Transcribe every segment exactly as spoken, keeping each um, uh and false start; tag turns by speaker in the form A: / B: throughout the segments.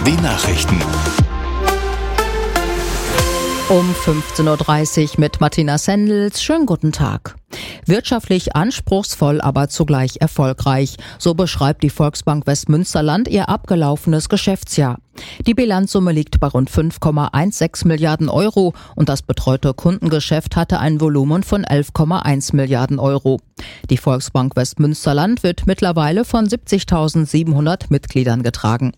A: W Nachrichten.
B: Um fünfzehn Uhr dreißig mit Martina Sendels. Schönen guten Tag. Wirtschaftlich anspruchsvoll, aber zugleich erfolgreich. So beschreibt die Volksbank Westmünsterland ihr abgelaufenes Geschäftsjahr. Die Bilanzsumme liegt bei rund fünf Komma sechzehn Milliarden Euro und das betreute Kundengeschäft hatte ein Volumen von elf Komma eins Milliarden Euro. Die Volksbank Westmünsterland wird mittlerweile von siebzigtausendsiebenhundert Mitgliedern getragen.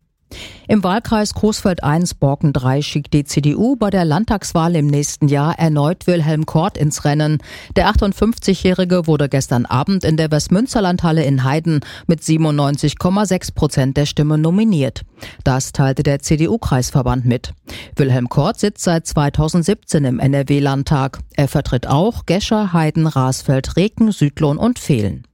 B: Im Wahlkreis Coesfeld eins Borken drei schickt die C D U bei der Landtagswahl im nächsten Jahr erneut Wilhelm Kort ins Rennen. Der achtundfünfzigjährige wurde gestern Abend in der Westmünsterlandhalle in Heiden mit siebenundneunzig Komma sechs Prozent der Stimmen nominiert. Das teilte der C D U-Kreisverband mit. Wilhelm Kort sitzt seit zweitausendsiebzehn im N R W-Landtag. Er vertritt auch Gescher, Heiden, Rasfeld, Reken, Südlohn und Vehlen.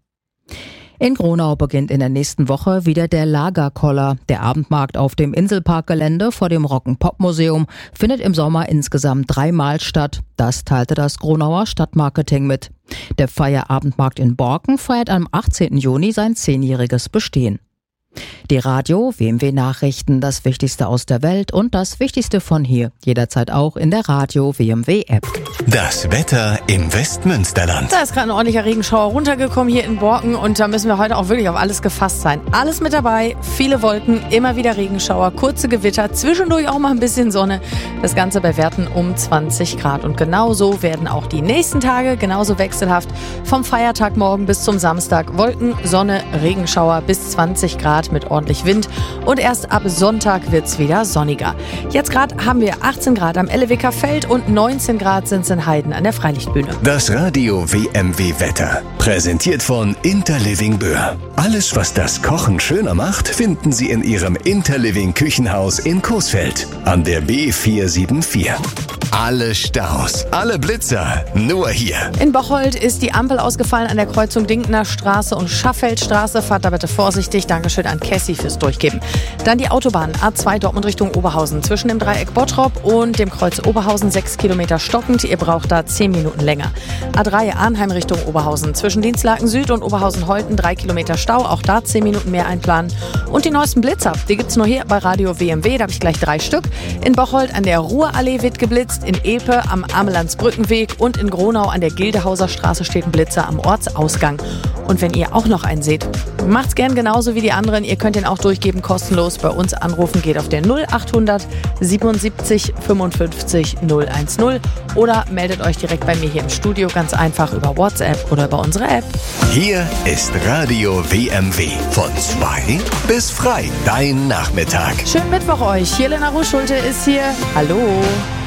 B: In Gronau beginnt in der nächsten Woche wieder der Lagerkoller. Der Abendmarkt auf dem Inselparkgelände vor dem Rock'n'Pop-Museum findet im Sommer insgesamt dreimal statt. Das teilte das Gronauer Stadtmarketing mit. Der Feierabendmarkt in Borken feiert am achtzehnten Juni sein zehnjähriges Bestehen. Die Radio W M W Nachrichten, das Wichtigste aus der Welt und das Wichtigste von hier. Jederzeit auch in der Radio W M W App.
A: Das Wetter im Westmünsterland.
C: Da ist gerade ein ordentlicher Regenschauer runtergekommen hier in Borken und da müssen wir heute auch wirklich auf alles gefasst sein. Alles mit dabei, viele Wolken, immer wieder Regenschauer, kurze Gewitter, zwischendurch auch mal ein bisschen Sonne. Das Ganze bei Werten um zwanzig Grad. Und genauso werden auch die nächsten Tage genauso wechselhaft. Vom Feiertag morgen bis zum Samstag Wolken, Sonne, Regenschauer bis zwanzig Grad mit ordentlich Wind. Und erst ab Sonntag wird's wieder sonniger. Jetzt gerade haben wir achtzehn Grad am L W K Feld und neunzehn Grad sind es in Heiden an der Freilichtbühne.
A: Das Radio W M W Wetter. Präsentiert von Interliving Böhr. Alles, was das Kochen schöner macht, finden Sie in Ihrem Interliving Küchenhaus in Coesfeld an der B vier sieben vier. Alle Staus, alle Blitzer, nur hier.
C: In Bocholt ist die Ampel ausgefallen an der Kreuzung Dinkner Straße und Schaffeldstraße. Fahrt da bitte vorsichtig. Dankeschön an Cassie fürs Durchgeben. Dann die Autobahn A zwei Dortmund Richtung Oberhausen. Zwischen dem Dreieck Bottrop und dem Kreuz Oberhausen sechs Kilometer stockend. Ihr braucht da zehn Minuten länger. A drei Arnheim Richtung Oberhausen. Zwischen Dienstlaken Süd und Oberhausen-Holten drei Kilometer Stau. Auch da zehn Minuten mehr einplanen. Und die neuesten Blitzer, die gibt's nur hier bei Radio W M W. Da habe ich gleich drei Stück. In Bocholt an der Ruhrallee wird geblitzt. In Epe am Amelandsbrückenweg und in Gronau an der Gildehauser Straße steht ein Blitzer am Ortsausgang. Und wenn ihr auch noch einen seht, macht's gern genauso wie die anderen. Ihr könnt den auch durchgeben, kostenlos. Bei uns anrufen geht auf der null achthundert siebenundsiebzig fünfundfünfzig null eins null oder meldet euch direkt bei mir hier im Studio, ganz einfach über WhatsApp oder über unsere App.
A: Hier ist Radio W M W. Von zwei bis frei. Dein Nachmittag.
C: Schönen Mittwoch euch. Hier Lena Rusch-Schulte ist hier. Hallo.